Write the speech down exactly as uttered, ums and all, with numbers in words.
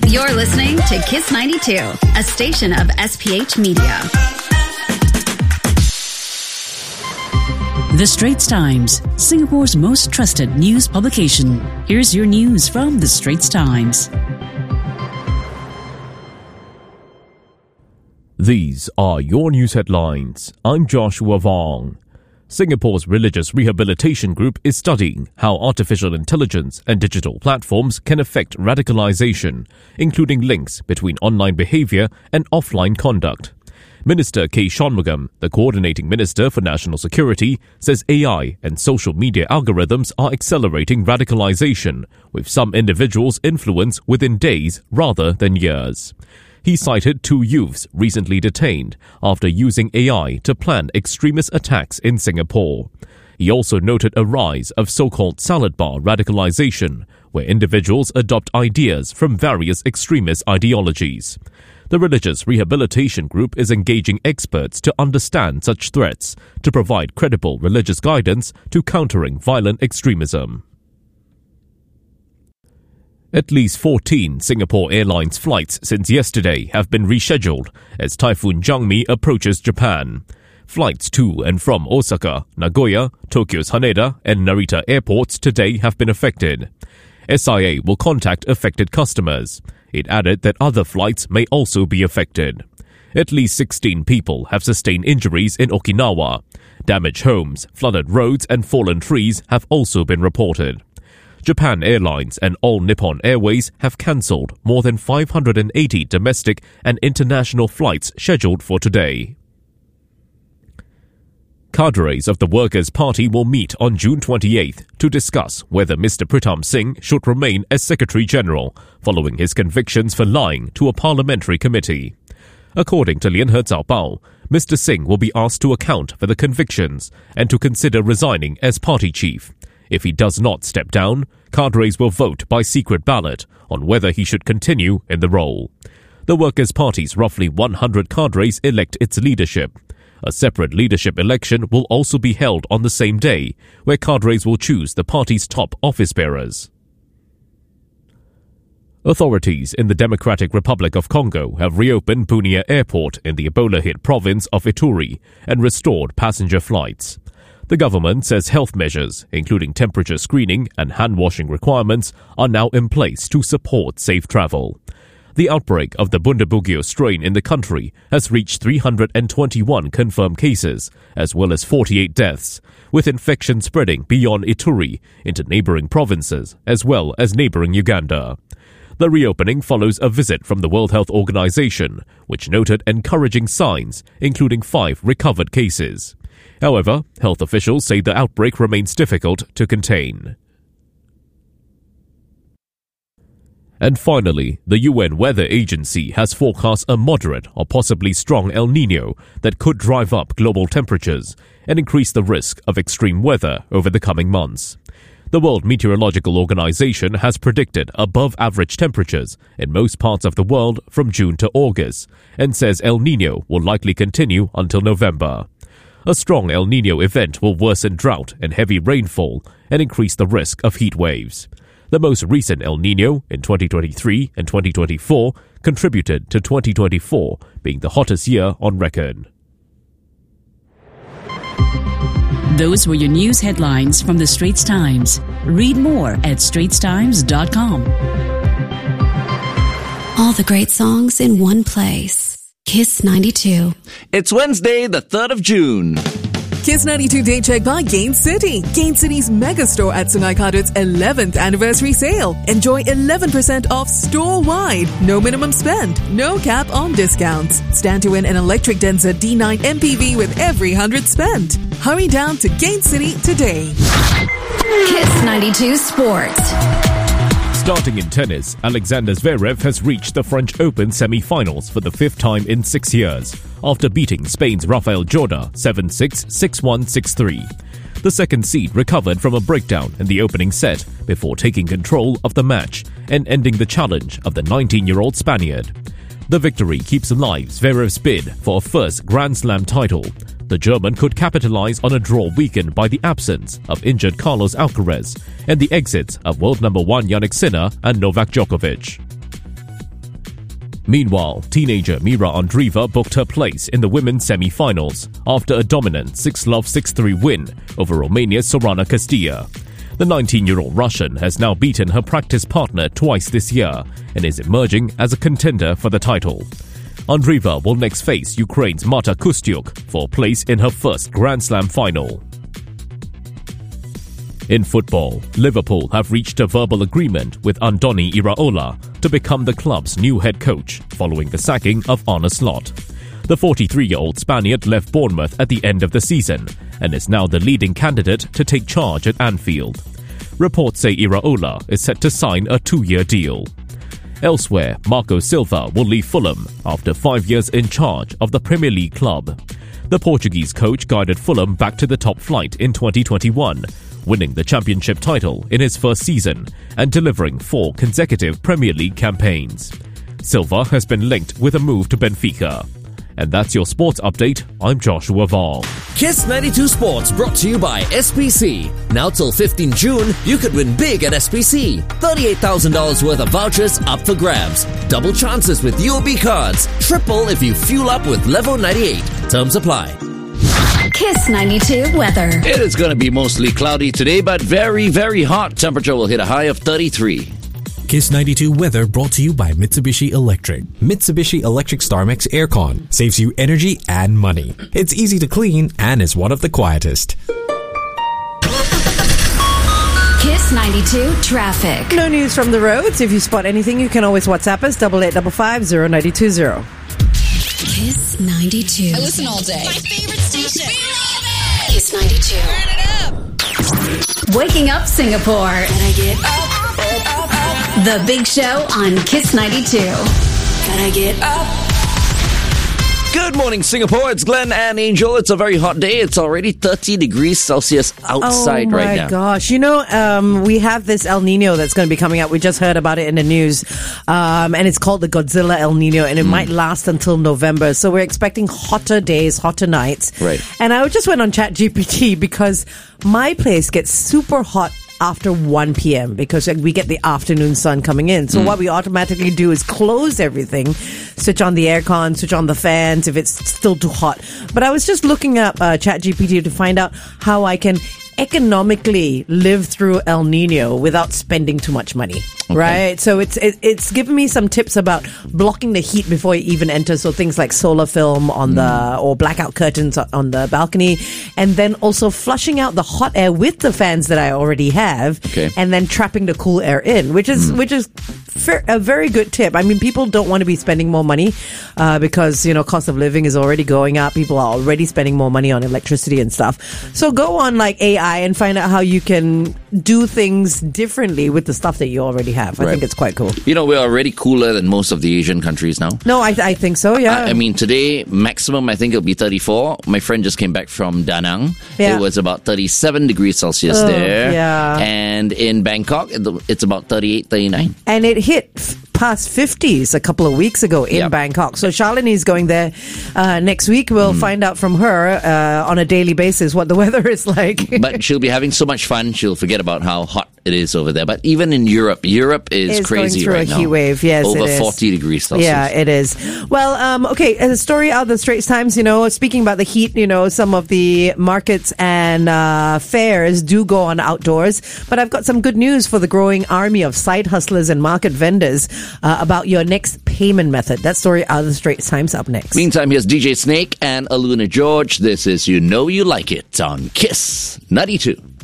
You're listening to Kiss ninety-two, a station of S P H Media. The Straits Times, Singapore's most trusted news publication. Here's your news from The Straits Times. These are your news headlines. I'm Joshua Vong. Singapore's Religious Rehabilitation Group is studying how artificial intelligence and digital platforms can affect radicalization, including links between online behavior and offline conduct. Minister K. Shanmugam, the Coordinating Minister for National Security, says A I and social media algorithms are accelerating radicalization, with some individuals' influence within days rather than years. He cited two youths recently detained after using A I to plan extremist attacks in Singapore. He also noted a rise of so-called salad bar radicalization, where individuals adopt ideas from various extremist ideologies. The Religious Rehabilitation Group is engaging experts to understand such threats to provide credible religious guidance to countering violent extremism. At least fourteen Singapore Airlines flights since yesterday have been rescheduled as Typhoon Jangmi approaches Japan. Flights to and from Osaka, Nagoya, Tokyo's Haneda and Narita airports today have been affected. S I A will contact affected customers. It added that other flights may also be affected. At least sixteen people have sustained injuries in Okinawa. Damaged homes, flooded roads and fallen trees have also been reported. Japan Airlines and All Nippon Airways have cancelled more than five hundred eighty domestic and international flights scheduled for today. Cadres of the Workers' Party will meet on June twenty-eighth to discuss whether Mister Pritam Singh should remain as Secretary-General following his convictions for lying to a parliamentary committee. According to Lianhe Zaobao, Mister Singh will be asked to account for the convictions and to consider resigning as party chief. If he does not step down, cadres will vote by secret ballot on whether he should continue in the role. The Workers' Party's roughly one hundred cadres elect its leadership. A separate leadership election will also be held on the same day, where cadres will choose the party's top office bearers. Authorities in the Democratic Republic of Congo have reopened Bunia Airport in the Ebola-hit province of Ituri and restored passenger flights. The government says health measures, including temperature screening and hand-washing requirements, are now in place to support safe travel. The outbreak of the Bundibugyo strain in the country has reached three hundred twenty-one confirmed cases, as well as forty-eight deaths, with infection spreading beyond Ituri into neighboring provinces, as well as neighboring Uganda. The reopening follows a visit from the World Health Organization, which noted encouraging signs, including five recovered cases. However, health officials say the outbreak remains difficult to contain. And finally, the U N Weather Agency has forecast a moderate or possibly strong El Niño that could drive up global temperatures and increase the risk of extreme weather over the coming months. The World Meteorological Organization has predicted above-average temperatures in most parts of the world from June to August and says El Niño will likely continue until November. A strong El Niño event will worsen drought and heavy rainfall and increase the risk of heat waves. The most recent El Niño in twenty twenty-three and twenty twenty-four contributed to twenty twenty-four being the hottest year on record. Those were your news headlines from The Straits Times. Read more at straits times dot com. All the great songs in one place. Kiss ninety-two. It's Wednesday, the third of June. Kiss ninety-two Day Check by Gain City. Gain City's mega store at Sungai Kadut's eleventh anniversary sale. Enjoy eleven percent off store-wide. No minimum spend. No cap on discounts. Stand to win an electric Denza D nine M P V with every one hundred spent. Hurry down to Gain City today. Kiss ninety-two Sports. Starting in tennis, Alexander Zverev has reached the French Open semi-finals for the fifth time in six years, after beating Spain's Rafael Jorda seven six, six one, six three. The second seed recovered from a breakdown in the opening set before taking control of the match and ending the challenge of the nineteen-year-old Spaniard. The victory keeps alive Zverev's bid for a first Grand Slam title. The German could capitalize on a draw weakened by the absence of injured Carlos Alcaraz and the exits of world number one Jannik Sinner and Novak Djokovic. Meanwhile, teenager Mira Andreeva booked her place in the women's semi-finals after a dominant six love six three win over Romania's Sorana Castilla. The nineteen-year-old Russian has now beaten her practice partner twice this year and is emerging as a contender for the title. Andreeva will next face Ukraine's Marta Kostyuk for a place in her first Grand Slam final. In football, Liverpool have reached a verbal agreement with Andoni Iraola to become the club's new head coach following the sacking of Arne Slot. The forty-three-year-old Spaniard left Bournemouth at the end of the season and is now the leading candidate to take charge at Anfield. Reports say Iraola is set to sign a two-year deal. Elsewhere, Marco Silva will leave Fulham after five years in charge of the Premier League club. The Portuguese coach guided Fulham back to the top flight in twenty twenty-one, winning the championship title in his first season and delivering four consecutive Premier League campaigns. Silva has been linked with a move to Benfica. And that's your sports update. I'm Joshua Vaughn. Kiss ninety-two Sports brought to you by S P C. Now till fifteenth of June, you could win big at S P C. thirty-eight thousand dollars worth of vouchers up for grabs. Double chances with U O B cards. Triple if you fuel up with Level ninety-eight. Terms apply. Kiss ninety-two weather. It is going to be mostly cloudy today, but very, very hot. Temperature will hit a high of thirty-three. Kiss ninety-two weather brought to you by Mitsubishi Electric. Mitsubishi Electric StarMax Aircon saves you energy and money. It's easy to clean and is one of the quietest. Kiss ninety-two traffic. No news from the roads. If you spot anything, you can always WhatsApp us double eight five five zero nine two zero. Kiss ninety-two. I listen all day. My favorite station. We love it. Kiss ninety-two. Turn it up. Waking up Singapore. Can I get up, up, up, up? The Big Show on Kiss ninety-two. Can I get up? Good morning, Singapore. It's Glenn and Angel. It's a very hot day. It's already thirty degrees Celsius outside oh right now. my gosh. You know, um, we have this El Nino that's going to be coming out. We just heard about it in the news. Um, and it's called the Godzilla El Nino, and it mm. might last until November. So we're expecting hotter days, hotter nights. Right. And I just went on ChatGPT because my place gets super hot after one p.m. because we get the afternoon sun coming in. So mm. what we automatically do is close everything, switch on the aircon, switch on the fans if it's still too hot. But I was just looking up uh, ChatGPT to find out how I can economically live through El Nino without spending too much money. Okay. Right? So it's it, it's given me some tips about blocking the heat before you even enter. So things like solar film on mm. the, or blackout curtains on the balcony. And then also flushing out the hot air with the fans that I already have. Okay. And then trapping the cool air in, which is, mm. which is fair, a very good tip. I mean, people don't want to be spending more money, uh, because, you know, cost of living is already going up. People are already spending more money on electricity and stuff. So go on like A I and find out how you can do things differently with the stuff that you already have. I right. think it's quite cool. You know, we're already cooler than most of the Asian countries now. No, I, I think so, yeah. I, I mean, today, maximum, I think it'll be thirty-four. My friend just came back from Da Nang. Yeah. It was about thirty-seven degrees Celsius oh, there. Yeah. And in Bangkok, it's about thirty-eight, thirty-nine. And it hit past fifties a couple of weeks ago in yep. Bangkok. So Shalini is going there uh, next week. We'll mm. find out from her uh, on a daily basis what the weather is like. But she'll be having so much fun, she'll forget about how hot it is over there. But even in Europe, Europe is it's crazy going right through now. a heat wave, yes, over it is. forty degrees Celsius. Yeah, it is. Well, um, okay, a story out of the Straits Times, you know, speaking about the heat, you know, some of the markets and uh, fairs do go on outdoors. But I've got some good news for the growing army of side hustlers and market vendors uh, about your next payment method. That story out of the Straits Times up next. Meantime, here's D J Snake and Aluna George. This is You Know You Like It on Kiss ninety-two.